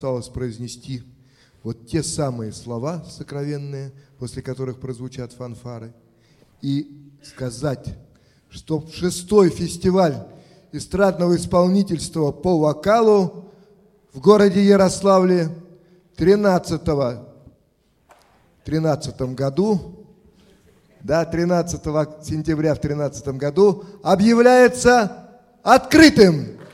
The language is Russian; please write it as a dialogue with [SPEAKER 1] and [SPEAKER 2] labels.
[SPEAKER 1] осталось произнести вот те самые слова сокровенные, после которых прозвучат фанфары, и сказать, что в 6-й фестиваль эстрадного исполнительства по вокалу в городе Ярославле в 13 году, 13 сентября в 13 году объявляется открытым.